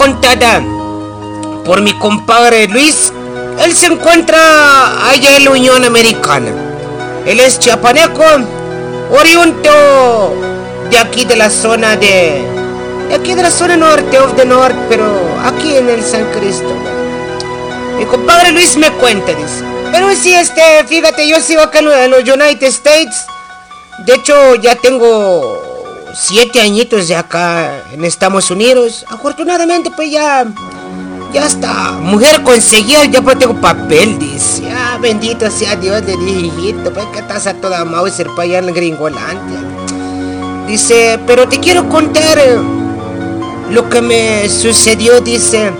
contada por mi compadre Luis. Él se encuentra allá en la Unión Americana. Él es chiapaneco, oriundo de aquí de la zona norte, of the north, pero aquí en el San Cristóbal. Mi compadre Luis me cuenta, dice. Pero sí, fíjate, yo sigo acá en los United States. De hecho, ya tengo 7 añitos de acá en Estados Unidos. Afortunadamente, pues ya está. Mujer conseguida, ya pues tengo papel, dice. Ah, bendito sea Dios, le dije, hijito, pues que estás a toda Mauser para allá en Gringolandia. Dice, pero te quiero contar lo que me sucedió, dice,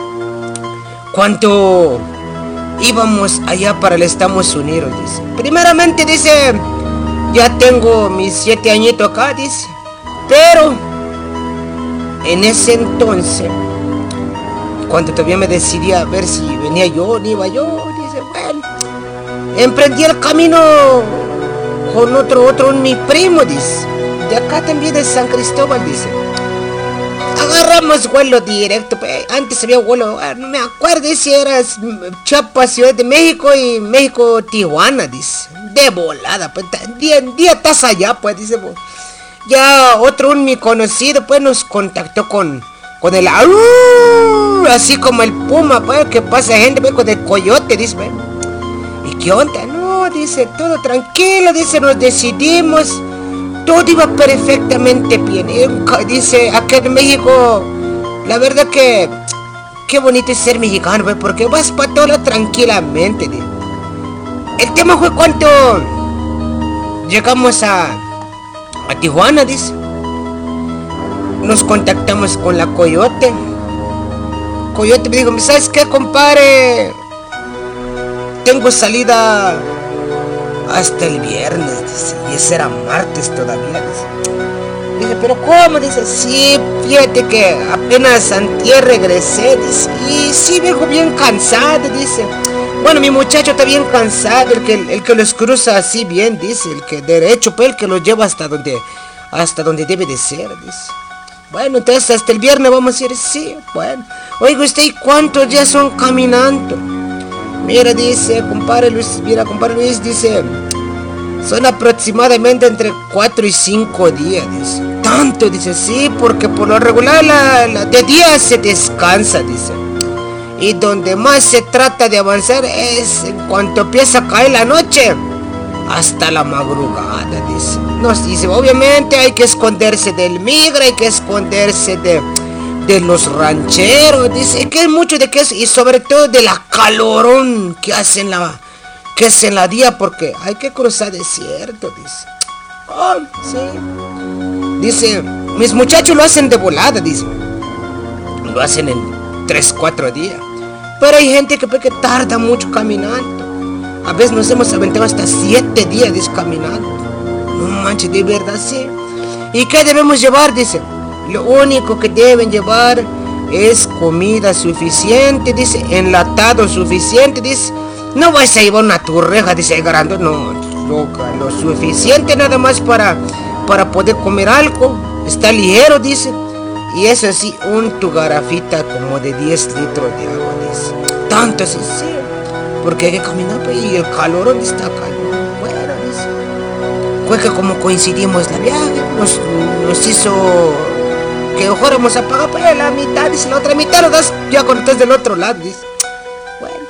cuando íbamos allá para los Estados Unidos, dice. Primeramente, dice, ya tengo mis 7 añitos acá, dice. Pero en ese entonces, cuando todavía me decidía a ver si venía yo o no iba yo, dice, bueno, emprendí el camino con otro mi primo, dice, de acá también de San Cristóbal, dice. Agarramos vuelo directo, pues. Antes había vuelo, no me acuerdo si era Chiapas, Ciudad de México y México, Tijuana, dice. De volada, pues, día estás allá, pues, dice. Pues. Ya otro mi conocido, pues, nos contactó con el así como el puma, pues, que pasa gente, pues, con el coyote, dice, pues. ¿Y qué onda? No, dice, todo tranquilo, dice, nos decidimos. Todo iba perfectamente bien. Dice, acá en México, la verdad que qué bonito es ser mexicano, pues, porque vas para todo tranquilamente. Dice. El tema fue cuando llegamos a Tijuana, dice. Nos contactamos con la Coyote. Coyote me dijo, ¿sabes qué, compadre? Tengo salida hasta el viernes, dice, y ese era martes todavía, dice, pero ¿cómo? Dice, sí, fíjate que apenas antier regresé, dice, y sí vengo bien cansado, dice, bueno, mi muchacho está bien cansado, el que los cruza así bien, dice, el que derecho, pues el que los lleva hasta donde debe de ser, dice, bueno, entonces hasta el viernes vamos a ir, sí, bueno, oiga usted, ¿y cuántos días son caminando? Mira, dice, compadre Luis, dice, son aproximadamente entre 4 y 5 días, dice. Tanto, dice, sí, porque por lo regular de día se descansa, dice. Y donde más se trata de avanzar es en cuanto empieza a caer la noche, hasta la madrugada, dice. Nos dice, obviamente hay que esconderse del migra, hay que esconderse de los rancheros, dice, que es mucho de que es, y sobre todo de la calorón que hace en la día, porque hay que cruzar desierto, dice. Oh, sí. Dice, mis muchachos lo hacen de volada, dice. Lo hacen en 3-4 días. Pero hay gente que tarda mucho caminando. A veces nos hemos aventado hasta 7 días, dice, caminando. No manches, de verdad, sí. ¿Y qué debemos llevar? Dice. Lo único que deben llevar es comida suficiente, dice, enlatado suficiente, dice. No vas a llevar una turreja, dice, grande, no, lo suficiente nada más para poder comer algo. Está ligero, dice. Y eso sí, tu garrafita como de 10 litros de agua, dice. Tanto así, sí, porque hay que caminar, pues, y el calor donde está acá. Bueno, dice. Fue que como coincidimos la viaje, nos hizo que fuéramos a pagar para la mitad, dice, la otra mitad lo das ya cuando estás del otro lado, dice. Bueno,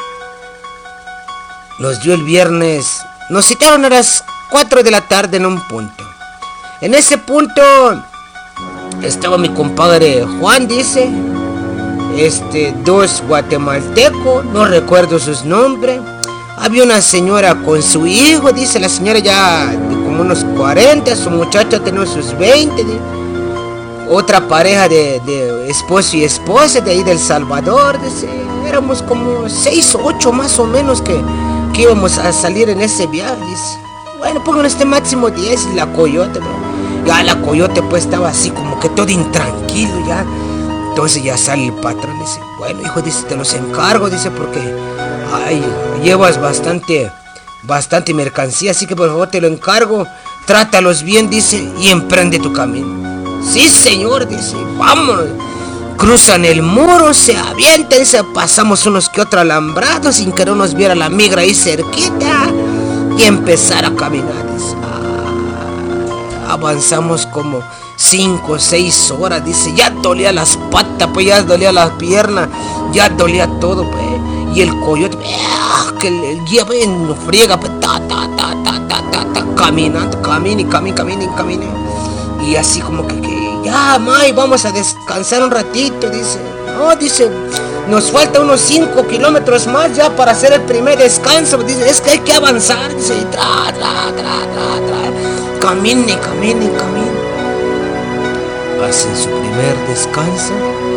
nos dio el viernes, nos citaron a las 4 de la tarde en un punto. En ese punto estaba mi compadre Juan, dice, 2 guatemaltecos, no recuerdo sus nombres. Había una señora con su hijo, dice, la señora ya de como unos 40, su muchacha tenía sus 20, dice. Otra pareja de esposo y esposa de ahí del Salvador, dice, éramos como 6 o 8 más o menos que íbamos a salir en ese viaje, dice. Bueno, pónganle máximo 10 y la Coyote, ¿no? Ya la Coyote pues estaba así como que todo intranquilo ya. Entonces ya sale el patrón, dice, bueno, hijo, dice, te los encargo, dice, porque llevas bastante mercancía, así que por favor te lo encargo, trátalos bien, dice, y emprende tu camino. Sí, señor, dice, vámonos. cruzan el muro, se avientan, pasamos unos que otros alambrados sin que no nos viera la migra ahí cerquita y empezar a caminar. Dice, avanzamos como 5 o 6 horas, dice, ya dolía las patas, pues ya dolía las piernas, ya dolía todo, pues, y el coyote, que el guía no friega, pues, caminando, camine, y así como que ya, May, vamos a descansar un ratito, dice, no, dice, nos falta unos 5 kilómetros más ya para hacer el primer descanso, dice, es que hay que avanzar, dice, y camine. Hacen su primer descanso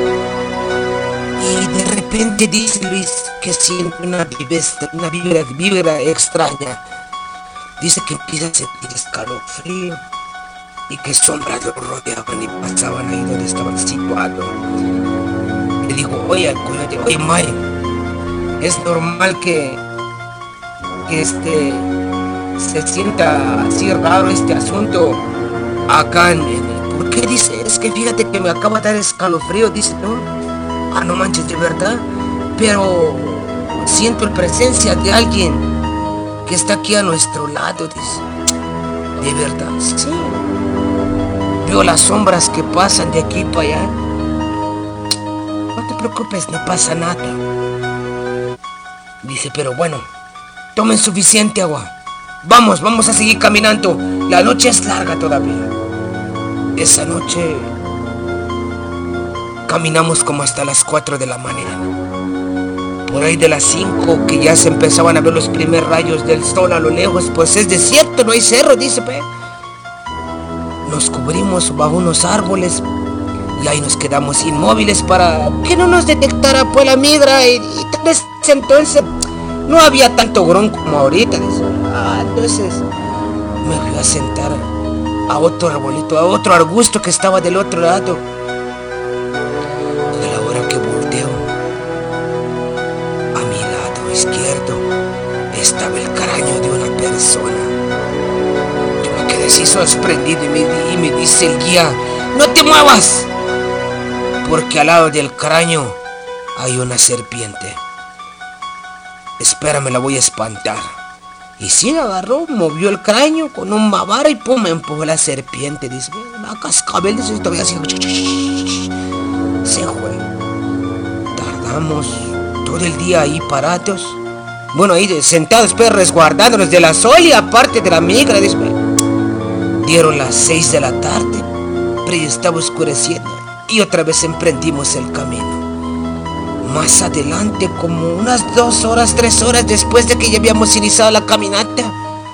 y de repente dice Luis que siente una vibra extraña. Dice que empieza a sentir escalofrío y que sombras lo rodeaban y pasaban ahí donde estaban situados. Le digo, oye al coyote, oye May, es normal que se sienta así raro este asunto acá ¿por qué? Dice, es que fíjate que me acaba de dar escalofrío, dice, ¿no? No manches, de verdad, pero siento la presencia de alguien que está aquí a nuestro lado, dice. De verdad, sí. Veo las sombras que pasan de aquí para allá. No te preocupes, no pasa nada. Dice, pero bueno, tomen suficiente agua. Vamos a seguir caminando. La noche es larga todavía. Esa noche caminamos como hasta las 4 de la mañana. Por ahí de las 5 que ya se empezaban a ver los primeros rayos del sol a lo lejos, pues es desierto, no hay cerro, dice, pe. Nos cubrimos bajo unos árboles y ahí nos quedamos inmóviles para que no nos detectara pues la migra y desde entonces no había tanto gron como ahorita, dice. Entonces me fui a sentar a otro arbolito, a otro arbusto que estaba del otro lado. Y a la hora que volteo, a mi lado izquierdo estaba el cráneo de una persona. Yo me quedé así sorprendido y me dice el guía, ¡no te muevas! Porque al lado del cráneo hay una serpiente. Espérame, la voy a espantar. Y sí, agarró, movió el cráneo con un vara y pum, me empujó la serpiente. Dice, la cascabel, dice, todavía así. Se fue. Tardamos todo el día ahí parados. Bueno, ahí sentados, pues, resguardándonos de la sol y aparte de la migra. Dice, dieron las 6 de la tarde, pero ya estaba oscureciendo. Y otra vez emprendimos el camino. Más adelante, como unas 2 horas, 3 horas después de que ya habíamos iniciado la caminata,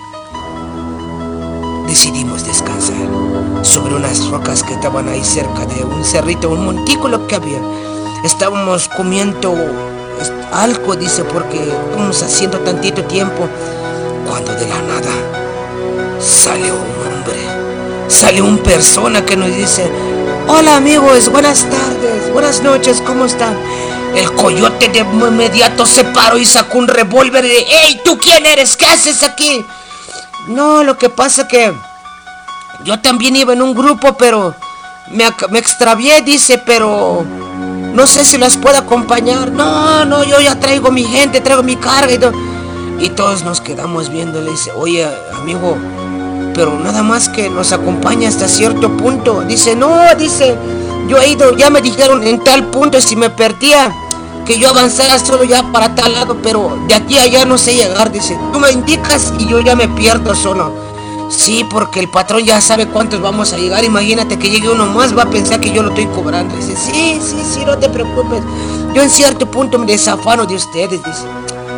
decidimos descansar sobre unas rocas que estaban ahí cerca de un cerrito, un montículo que había. Estábamos comiendo algo, dice, porque estamos haciendo tantito tiempo, cuando de la nada salió un hombre, salió una persona que nos dice, hola amigos, buenas tardes, buenas noches, ¿cómo están? El coyote de inmediato se paró y sacó un revólver y dice, ¡hey, tú quién eres! ¿Qué haces aquí? No, lo que pasa que yo también iba en un grupo, pero me extravié, dice, pero no sé si las puedo acompañar. No, yo ya traigo mi gente, traigo mi carga y todo. Y todos nos quedamos viendo, le dice, oye, amigo, pero nada más que nos acompaña hasta cierto punto. Dice, no, dice, yo he ido, ya me dijeron en tal punto, si me perdía, que yo avanzara solo ya para tal lado, pero de aquí a allá no sé llegar, dice, tú me indicas y yo ya me pierdo solo. Sí, porque el patrón ya sabe cuántos vamos a llegar, imagínate que llegue uno más, va a pensar que yo lo estoy cobrando. Dice, sí, no te preocupes, yo en cierto punto me desafano de ustedes, dice.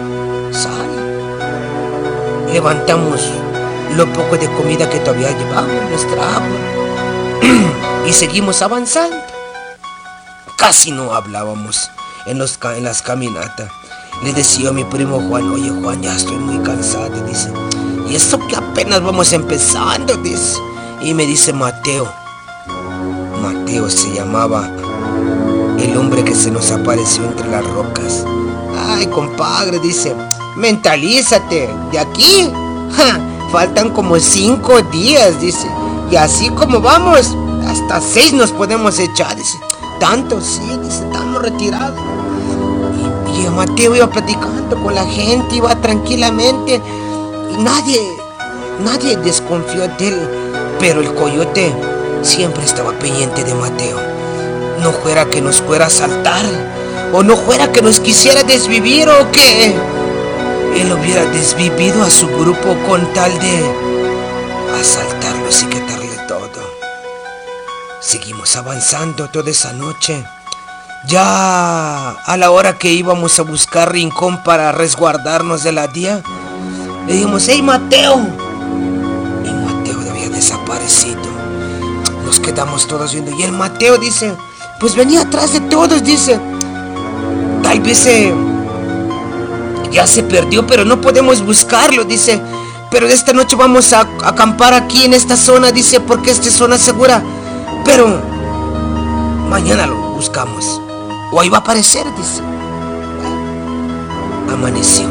Sale. Levantamos lo poco de comida que todavía llevamos, nuestra agua, y seguimos avanzando. Casi no hablábamos en las caminatas. Le decía a mi primo Juan, oye Juan, ya estoy muy cansado, dice, y eso que apenas vamos empezando, dice. Y me dice Mateo se llamaba el hombre que se nos apareció entre las rocas. Ay, compadre, dice, mentalízate, de aquí faltan como 5 días, dice, y así como vamos, hasta 6 nos podemos echar, dice. tanto, sí, dice, estamos retirados. Y Mateo iba platicando con la gente, iba tranquilamente, y nadie desconfió de él, pero el coyote siempre estaba pendiente de Mateo. No fuera que nos fuera a asaltar, o no fuera que nos quisiera desvivir, o que él hubiera desvivido a su grupo con tal de asaltarlos y quitarle todo. Seguimos avanzando toda esa noche. Ya a la hora que íbamos a buscar rincón para resguardarnos de la día, le dijimos, ¡hey, Mateo! Y Mateo había desaparecido. Nos quedamos todos viendo. Y el Mateo dice, pues venía atrás de todos, dice. Tal vez ya se perdió, pero no podemos buscarlo, dice. Pero esta noche vamos a acampar aquí en esta zona, dice, porque esta es zona segura. Pero mañana lo buscamos. O ahí va a aparecer, dice. Amaneció.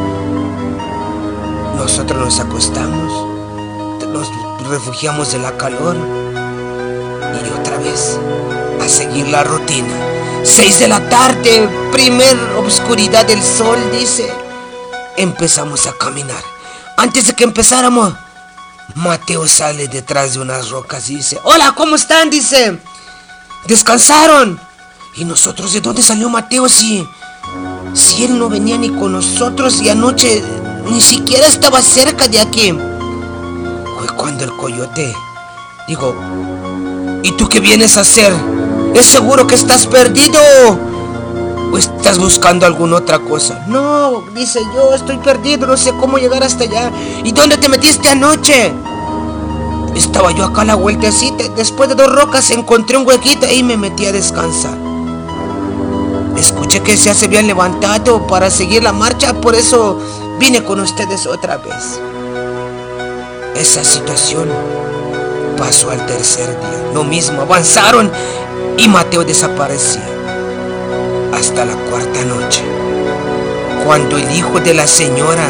Nosotros nos acostamos, nos refugiamos de la calor y otra vez a seguir la rutina. 6 de la tarde, primer oscuridad del sol, dice. Empezamos a caminar. Antes de que empezáramos, Mateo sale detrás de unas rocas y dice, hola, ¿cómo están? Dice, ¿descansaron? Y nosotros, ¿de dónde salió Mateo si él no venía ni con nosotros y anoche ni siquiera estaba cerca de aquí? Fue cuando el coyote dijo, ¿y tú qué vienes a hacer? ¿Es seguro que estás perdido o estás buscando alguna otra cosa? No, dice, yo estoy perdido, no sé cómo llegar hasta allá. ¿Y dónde te metiste anoche? Estaba yo acá a la vueltecita, después de 2 rocas encontré un huequito y me metí a descansar. Escuché que ya se habían levantado para seguir la marcha, por eso vine con ustedes otra vez. Esa situación pasó al tercer día. Lo mismo, avanzaron y Mateo desaparecía. Hasta la 4ª noche, cuando el hijo de la señora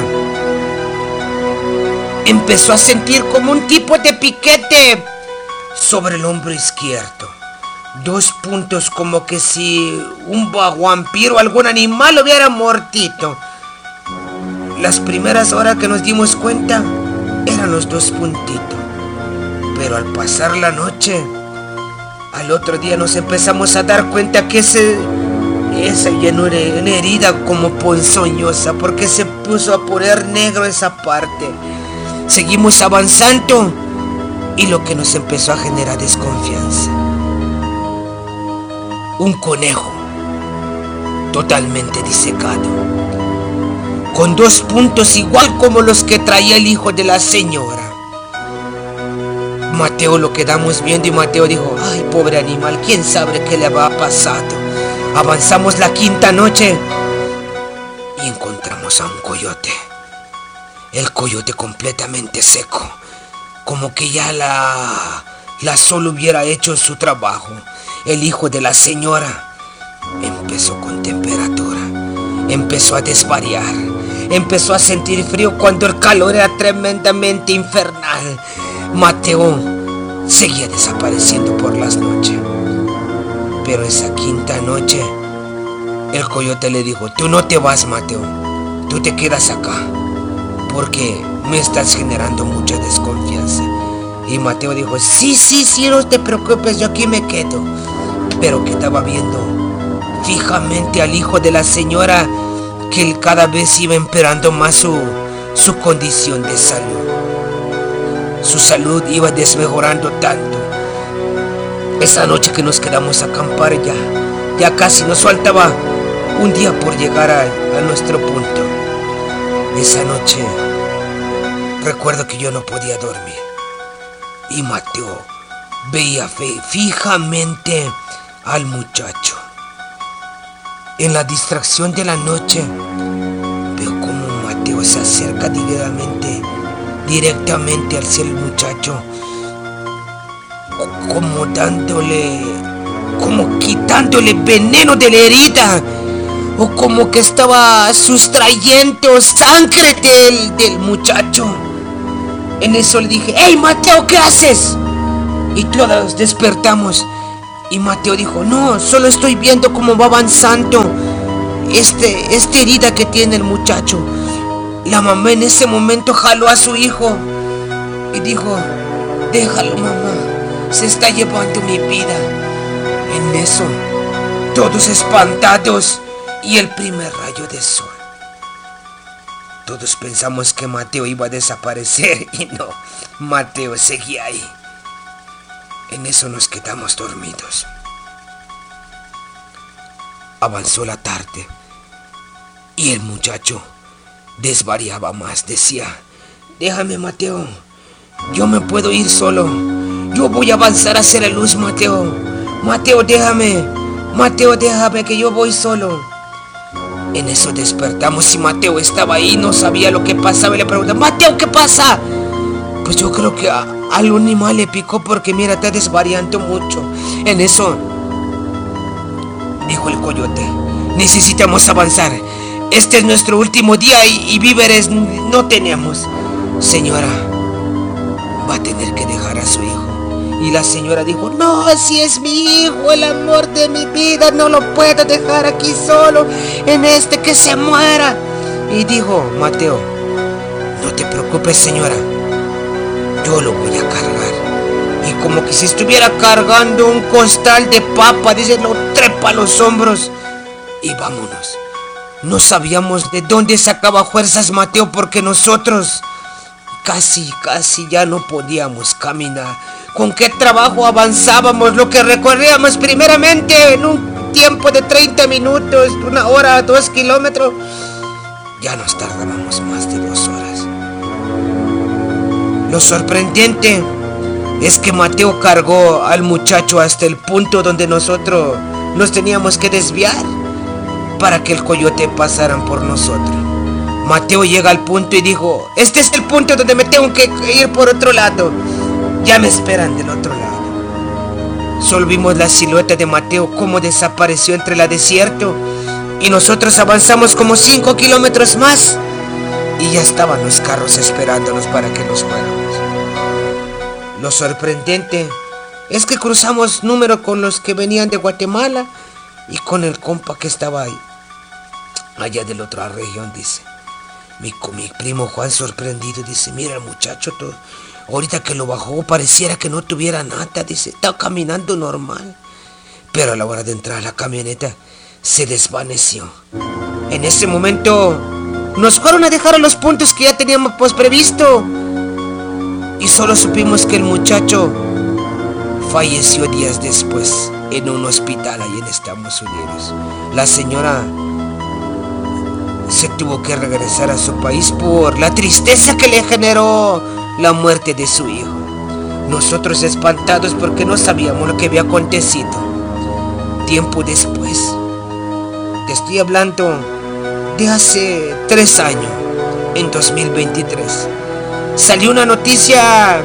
empezó a sentir como un tipo de piquete sobre el hombro izquierdo. 2 puntos, como que si un vampiro o algún animal lo hubiera mordido. Las primeras horas que nos dimos cuenta eran los 2 puntitos, pero al pasar la noche, al otro día nos empezamos a dar cuenta que esa ya no era una herida como ponzoñosa, porque se puso a poner negro esa parte. Seguimos avanzando y lo que nos empezó a generar desconfianza. Un conejo totalmente disecado, con 2 puntos igual como los que traía el hijo de la señora. Mateo lo quedamos viendo y Mateo dijo, ay, pobre animal, quién sabe qué le va a pasar. Avanzamos la 5ª noche y encontramos a un coyote. El coyote completamente seco, como que ya la sol hubiera hecho su trabajo. El hijo de la señora empezó con temperatura, empezó a desvariar, empezó a sentir frío cuando el calor era tremendamente infernal. Mateo seguía desapareciendo por las noches. Pero esa 5ª noche, el coyote le dijo, tú no te vas, Mateo, tú te quedas acá, porque me estás generando mucha desconfianza. Y Mateo dijo, sí, no te preocupes, yo aquí me quedo. Pero que estaba viendo fijamente al hijo de la señora, que él cada vez iba empeorando más su condición de salud. Su salud iba desmejorando tanto. Esa noche que nos quedamos a acampar ya casi nos faltaba un día por llegar a nuestro punto. Esa noche recuerdo que yo no podía dormir y Mateo veía fijamente al muchacho. En la distracción de la noche veo como Mateo se acerca directamente hacia el muchacho, como quitándole veneno de la herida, o como que estaba sustrayendo sangre del muchacho. En eso le dije, ¡hey, Mateo, qué haces! Y todos despertamos Y Mateo dijo, no, solo estoy viendo cómo va avanzando esta herida que tiene el muchacho. La mamá en ese momento jaló a su hijo y dijo, déjalo, mamá, se está llevando mi vida. En eso, todos espantados y el primer rayo de sol. Todos pensamos que Mateo iba a desaparecer y no, Mateo seguía ahí. En eso nos quedamos dormidos. Avanzó la tarde y el muchacho desvariaba más. Decía, déjame, Mateo, yo me puedo ir solo. Yo voy a avanzar hacia la luz, Mateo. Mateo, déjame. Mateo, déjame que yo voy solo. En eso despertamos y Mateo estaba ahí, no sabía lo que pasaba y le preguntaba, Mateo, ¿qué pasa? Pues yo creo que al animal le picó porque mira, está desvariando mucho. En eso dijo el coyote, necesitamos avanzar. Este es nuestro último día y víveres no tenemos. Señora, va a tener que dejar a su hijo. Y la señora dijo, no, si es mi hijo, el amor de mi vida, no lo puedo dejar aquí solo, que se muera. Y dijo Mateo, no te preocupes, señora, yo lo voy a cargar. Y como que si estuviera cargando un costal de papa, dice, lo trepa a los hombros y vámonos. No sabíamos de dónde sacaba fuerzas Mateo, porque nosotros casi ya no podíamos caminar. Con qué trabajo avanzábamos, lo que recorríamos primeramente en un tiempo de 30 minutos, 1 hora, 2 kilómetros. Ya nos tardábamos más de 2 horas. Lo sorprendente es que Mateo cargó al muchacho hasta el punto donde nosotros nos teníamos que desviar para que el coyote pasaran por nosotros. Mateo llega al punto y dijo, este es el punto donde me tengo que ir por otro lado. Ya me esperan del otro lado. Solo vimos la silueta de Mateo como desapareció entre el desierto y nosotros avanzamos como 5 kilómetros más y ya estaban los carros esperándonos para que nos fuéramos. Lo sorprendente es que cruzamos número con los que venían de Guatemala y con el compa que estaba ahí, allá de la otra región, dice. Mi primo Juan, sorprendido, dice, mira el muchacho, ahorita que lo bajó pareciera que no tuviera nada, dice, estaba caminando normal. Pero a la hora de entrar a la camioneta se desvaneció. En ese momento nos fueron a dejar a los puntos que ya teníamos previsto y solo supimos que el muchacho falleció días después en un hospital ahí en Estados Unidos. La señora se tuvo que regresar a su país por la tristeza que le generó la muerte de su hijo. Nosotros espantados porque no sabíamos lo que había acontecido. Tiempo después, te estoy hablando de hace 3 años, en 2023, salió una noticia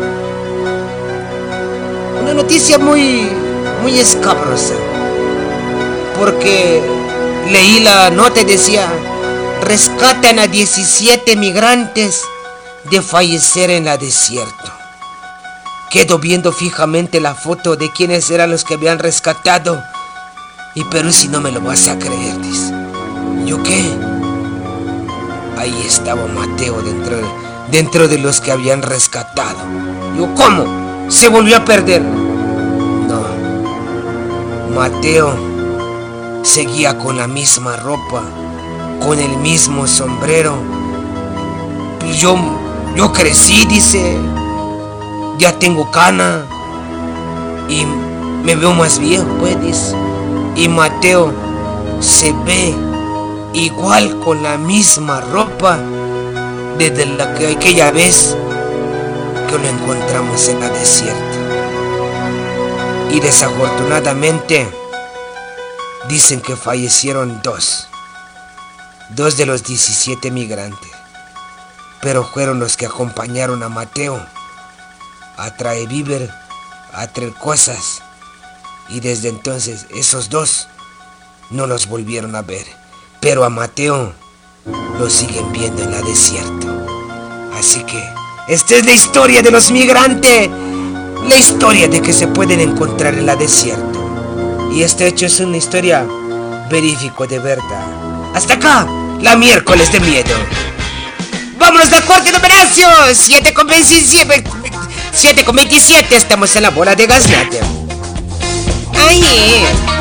muy escabrosa, porque leí la nota y decía, rescatan a 17 migrantes de fallecer en el desierto. Quedo viendo fijamente la foto de quiénes eran los que habían rescatado. Y pero si no me lo vas a creer, dice. ¿Yo qué? Ahí estaba Mateo dentro de los que habían rescatado. Yo, ¿cómo? ¿Se volvió a perder? No. Mateo seguía con la misma ropa, con el mismo sombrero. Pues yo crecí, dice. Ya tengo cana y me veo más viejo, pues, dice. Y Mateo se ve igual con la misma ropa desde aquella vez que lo encontramos en el desierto. Y desafortunadamente dicen que fallecieron 2 de los 17 migrantes, pero fueron los que acompañaron a Mateo a traer víveres, a traer cosas, y desde entonces esos 2 no los volvieron a ver, pero a Mateo lo siguen viendo en el desierto. Así que esta es la historia de los migrantes, la historia de que se pueden encontrar en el desierto. Y este hecho es una historia verífico de verdad. Hasta acá, la miércoles de miedo. ¡Vámonos de corte numeracio! 7:27. 7:27. Estamos en la bola de Gasnatter. ¡Ay!